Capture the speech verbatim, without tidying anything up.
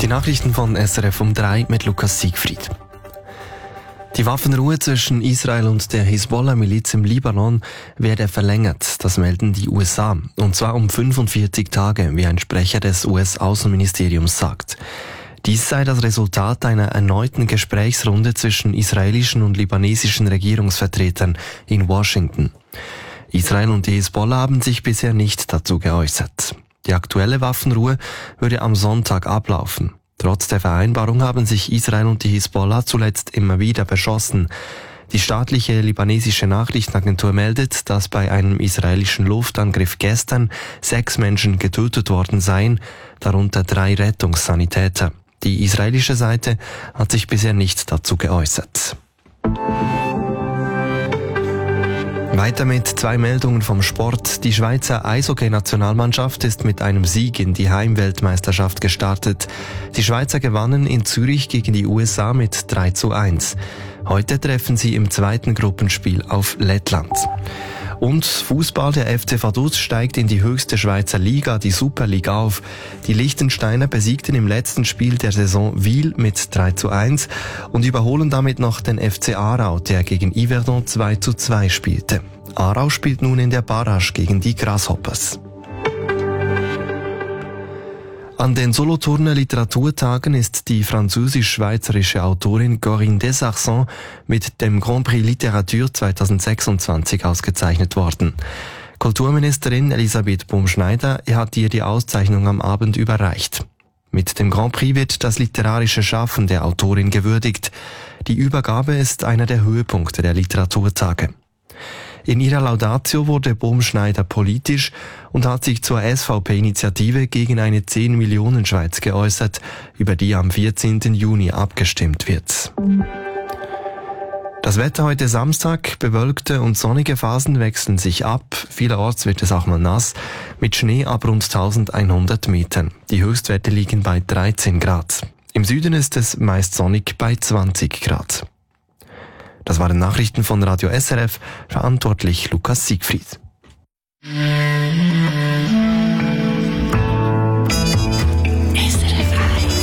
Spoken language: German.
Die Nachrichten von S R F um drei mit Lukas Siegfried. Die Waffenruhe zwischen Israel und der Hisbollah-Miliz im Libanon werde verlängert, das melden die U S A. Und zwar um fünfundvierzig Tage, wie ein Sprecher des U S-Außenministeriums sagt. Dies sei das Resultat einer erneuten Gesprächsrunde zwischen israelischen und libanesischen Regierungsvertretern in Washington. Israel und die Hisbollah haben sich bisher nicht dazu geäußert. Die aktuelle Waffenruhe würde am Sonntag ablaufen. Trotz der Vereinbarung haben sich Israel und die Hisbollah zuletzt immer wieder beschossen. Die staatliche libanesische Nachrichtenagentur meldet, dass bei einem israelischen Luftangriff gestern sechs Menschen getötet worden seien, darunter drei Rettungssanitäter. Die israelische Seite hat sich bisher nicht dazu geäußert. Weiter mit zwei Meldungen vom Sport. Die Schweizer Eishockey-Nationalmannschaft ist mit einem Sieg in die Heimweltmeisterschaft gestartet. Die Schweizer gewannen in Zürich gegen die U S A mit drei zu eins. Heute treffen sie im zweiten Gruppenspiel auf Lettland. Und Fußball, der F C Vaduz steigt in die höchste Schweizer Liga, die Super League, auf. Die Liechtensteiner besiegten im letzten Spiel der Saison Wil mit drei zu eins und überholen damit noch den F C Aarau, der gegen Yverdon zwei zu zwei spielte. Aarau spielt nun in der Barrage gegen die Grasshoppers. An den Solothurner Literaturtagen ist die französisch-schweizerische Autorin Corinne Desarcens mit dem Grand Prix Literatur zweitausendsechsundzwanzig ausgezeichnet worden. Kulturministerin Elisabeth Bumschneider hat ihr die Auszeichnung am Abend überreicht. Mit dem Grand Prix wird das literarische Schaffen der Autorin gewürdigt. Die Übergabe ist einer der Höhepunkte der Literaturtage. In ihrer Laudatio wurde Bumschneider politisch und hat sich zur S V P-Initiative gegen eine zehn Millionen Schweiz geäußert, über die am vierzehnten Juni abgestimmt wird. Das Wetter heute Samstag: bewölkte und sonnige Phasen wechseln sich ab. Vielerorts wird es auch mal nass, mit Schnee ab rund eintausendeinhundert Metern. Die Höchstwerte liegen bei dreizehn Grad. Im Süden ist es meist sonnig bei zwanzig Grad. Das waren Nachrichten von Radio S R F, verantwortlich Lukas Siegfried.